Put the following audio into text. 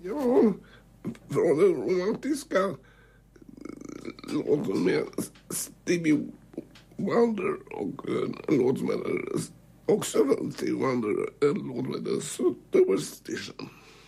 Ja, från den romantiska låten med Stevie Wonder och en låt som heter också från Stevie Wonder, en låt som heter Superstition.